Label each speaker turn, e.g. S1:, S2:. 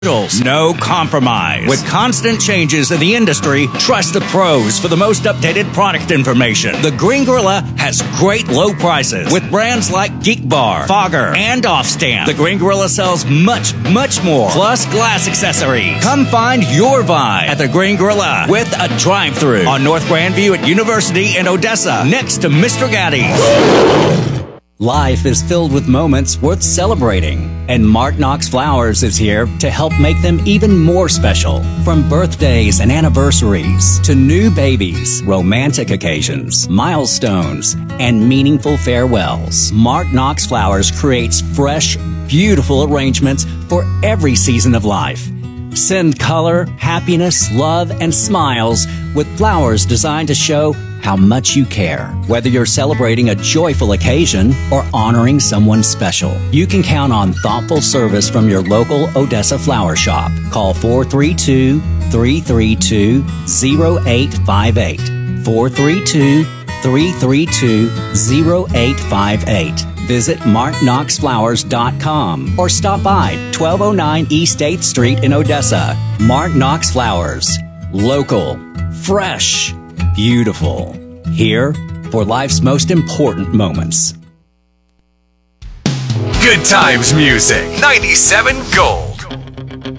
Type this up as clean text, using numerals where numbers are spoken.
S1: No compromise. With constant changes in the industry, trust the pros for the most updated product information. The Green Gorilla has great low prices with brands like Geek Bar, Fogger, and Offstand. The Green Gorilla sells much, much more, plus glass accessories. Come find your vibe at the Green Gorilla with a drive-thru on North Grandview at University in Odessa, next to Mr. Gaddy's.
S2: Life is filled with moments worth celebrating, and Mark Knox Flowers is here to help make them even more special. From birthdays and anniversaries to new babies, romantic occasions, milestones, and meaningful farewells, Mark Knox Flowers creates fresh, beautiful arrangements for every season of life. Send color, happiness, love, and smiles with flowers designed to show how much you care. Whether you're celebrating a joyful occasion or honoring someone special, you can count on thoughtful service from your local Odessa flower shop. Call 432-332-0858. 432-332-0858. Visit markknoxflowers.com or stop by 1209 East 8th Street in Odessa. Mark Knox Flowers. Local, fresh, beautiful. Here for life's most important moments.
S3: Good Times Music 97 Gold.